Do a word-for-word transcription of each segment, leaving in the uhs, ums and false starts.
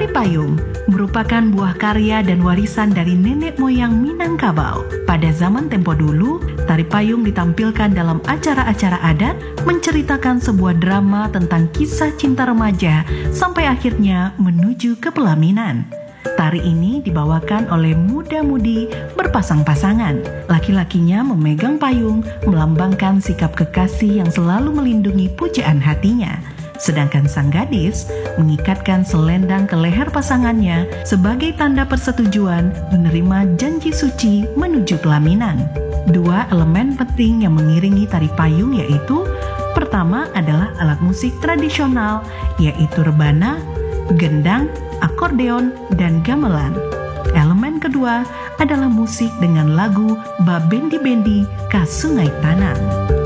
Tari payung merupakan buah karya dan warisan dari nenek moyang Minangkabau. Pada zaman tempo dulu, tari payung ditampilkan dalam acara-acara adat menceritakan sebuah drama tentang kisah cinta remaja sampai akhirnya menuju ke pelaminan. Tari ini dibawakan oleh muda-mudi berpasang-pasangan. Laki-lakinya memegang payung melambangkan sikap kekasih yang selalu melindungi pujaan hatinya. Sedangkan sang gadis mengikatkan selendang ke leher pasangannya sebagai tanda persetujuan menerima janji suci menuju pelaminan. Dua elemen penting yang mengiringi tari payung yaitu, pertama adalah alat musik tradisional yaitu rebana, gendang, akordeon, dan gamelan. Elemen kedua adalah musik dengan lagu Babendi-bendi ka Sungai Tanang.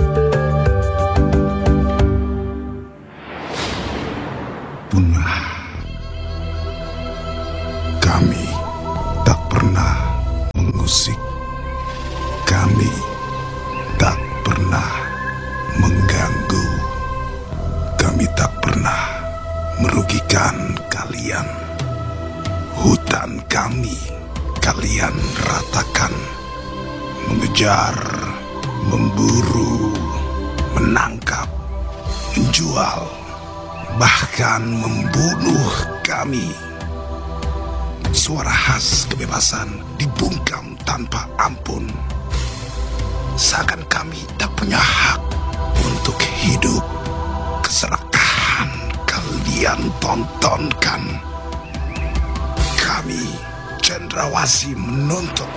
Punah, kami tak pernah mengusik, kami tak pernah mengganggu, kami tak pernah merugikan kalian. Hutan kami kalian ratakan, mengejar, memburu, menangkap, menjual, bahkan membunuh kami. Suara khas kebebasan dibungkam tanpa ampun. Seakan kami tak punya hak untuk hidup. Keserakahan kalian tontonkan. Kami cendrawasih menuntut